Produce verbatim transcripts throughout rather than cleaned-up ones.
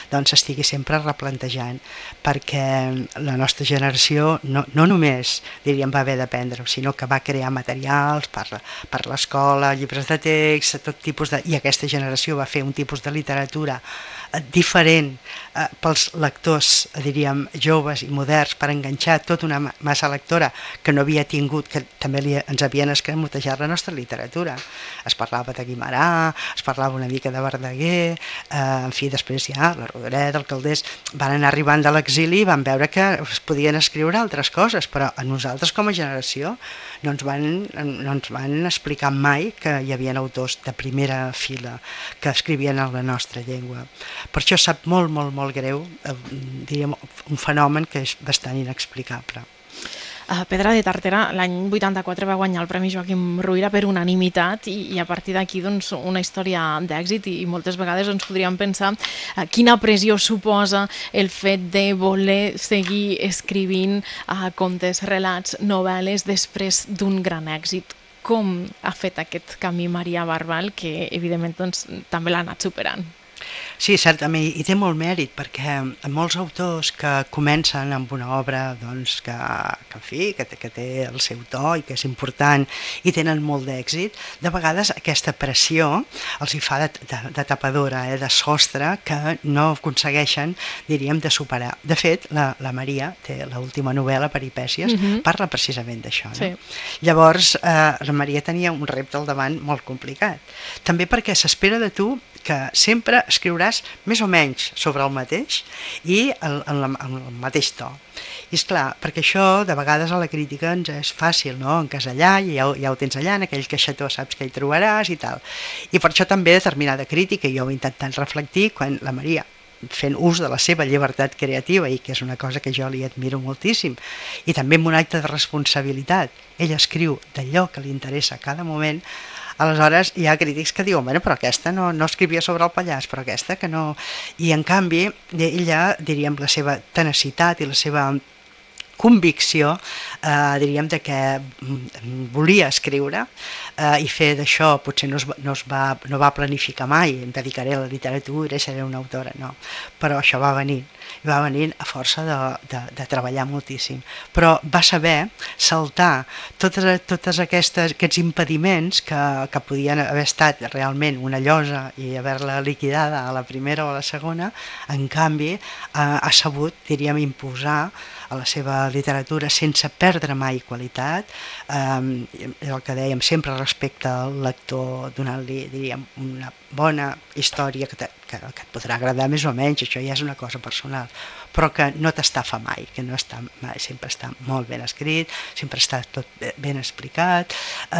doncs s'estigui sempre replantejant, perquè la nostra generació no, no només diríem va haver d'aprendre, sinó que va crear materials per, per l'escola, llibres de text, tot tipus de... i aquesta generació va fer un tipus de literatura diferent eh, pels lectors, diríem, joves i moderns, per enganxar tota una massa lectora que no havia tingut, que també li, ens havien escamotejat la nostra literatura. Es parlava de Guimerà, es parlava una mica de Verdaguer, eh, en fi, després ja la Rodoreda, el Calders, van anar arribant de l'exili i van veure que es podien escriure altres coses, però a nosaltres com a generació no ens van, no ens van explicar mai que hi havia autors de primera fila que escrivien en la nostra llengua. Per això sap molt, molt, molt greu, eh, diríem, un fenomen que és bastant inexplicable. Uh, Pedra de Tartera l'any vuitanta-quatre va guanyar el Premi Joaquim Ruyra per unanimitat i, i a partir d'aquí doncs, una història d'èxit i, i moltes vegades doncs, podríem pensar uh, quina pressió suposa el fet de voler seguir escrivint uh, contes, relats, novel·les després d'un gran èxit. Com ha fet aquest camí Maria Barbal, que evidentment doncs, també l'ha anat superant? Sí, certament, i té molt mèrit, perquè molts autors que comencen amb una obra doncs, que, que, en fi, que, que té el seu to i que és important i tenen molt d'èxit, de vegades aquesta pressió els hi fa de, de, de tapadora, eh, de sostre, que no aconsegueixen, diríem, de superar. De fet, la, la Maria té l'última novel·la, Peripècies, uh-huh. parla precisament d'això. No? Sí. Llavors, eh, la Maria tenia un repte al davant molt complicat. També perquè s'espera de tu que sempre escriuràs més o menys sobre el mateix i en, en, la, en el mateix to. I esclar, perquè això de vegades a la crítica ens és fàcil, no? Encasellar, i ja, ja ho tens allà, en aquell caixetó saps que hi trobaràs i tal. I per això també determinada crítica, i jo ho he intentat reflectir quan la Maria, fent ús de la seva llibertat creativa, i que és una cosa que jo li admiro moltíssim, i també amb un acte de responsabilitat. Ella escriu d'allò que li interessa a cada moment. Aleshores hi ha crítics que diuen, bueno, però aquesta no, no escrivia sobre el Pallars, però aquesta que no... I en canvi, ella, diríem, la seva tenacitat i la seva convicció, eh, diríem, de que volia escriure eh, i fer d'això, potser no es, no es va, no va planificar mai, em dedicaré a la literatura i seré una autora, no, però això va venir. I va venir a força de, de, de treballar moltíssim, però va saber saltar totes, totes aquestes, aquests impediments que, que podien haver estat realment una llosa i haver-la liquidada a la primera o a la segona. En canvi eh, ha sabut, diríem, imposar a la seva literatura sense perdre mai qualitat, eh, el que dèiem, sempre respecte al lector, donant-li, diríem, una bona història que, te, que, que et podrà agradar més o menys, això ja és una cosa personal, però que no t'estafa mai, que no està mai, sempre està molt ben escrit, sempre està tot ben explicat,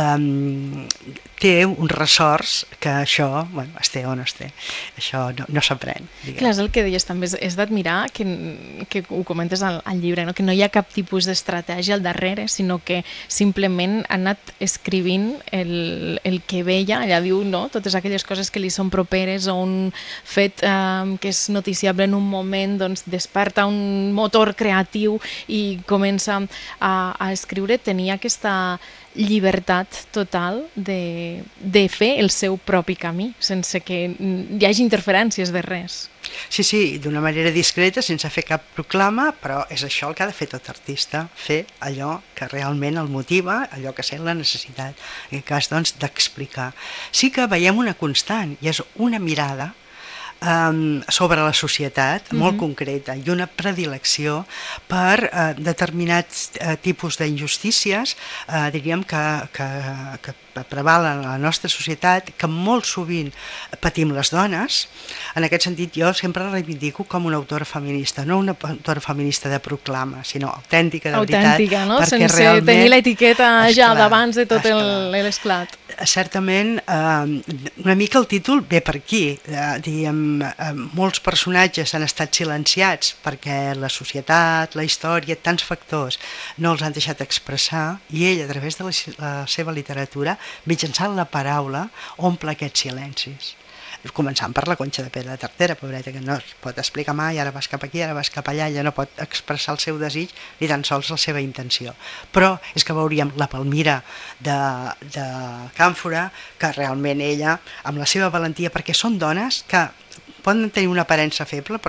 um, té uns ressorts que això, bueno, es té o no es té, això no, no s'aprèn. Clar, és el que deies, també és, és d'admirar que, que ho comentes al, al llibre, no? Que no hi ha cap tipus d'estratègia al darrere, sinó que simplement ha anat escrivint el, el que veia, allà diu, no? Totes aquelles coses que li són properes o un fet eh, que és noticiable en un moment, doncs desperta un motor creatiu i comença a, a escriure. Tenia aquesta llibertat total de, de fer el seu propi camí, sense que hi hagi interferències de res. Sí, sí, d'una manera discreta, sense fer cap proclama, però és això el que ha de fer tot artista, fer allò que realment el motiva, allò que sent la necessitat, en aquest cas, doncs, d'explicar. Sí que veiem una constant, i és una mirada Um, sobre la societat, molt mm-hmm. concreta, i una predilecció per uh, determinats uh, tipus d'injustícies, uh, diríem que, que, que prevalen a la nostra societat, que molt sovint patim les dones. En aquest sentit, jo sempre reivindico com una autora feminista, no una autora feminista de proclama, sinó autèntica, de veritat. Autèntica, no? Sense realment, tenir l'etiqueta ja d'abans de tot l'esclat. Certament, eh, una mica el títol ve per aquí, eh, diguem, eh, molts personatges han estat silenciats perquè la societat, la història, tants factors no els han deixat expressar, i ell, a través de la, la seva literatura, mitjançant la paraula, omple aquests silencis. Començant per la Conxa de Pedra de Tartera, pobreta, que no es pot explicar mai, ara vas cap aquí, ara vas cap allà, ja no pot expressar el seu desig ni tan sols la seva intenció. Però és que veuríem la Palmira de, de Càmfora, que realment ella, amb la seva valentia, perquè són dones que poden tenir una aparença feble,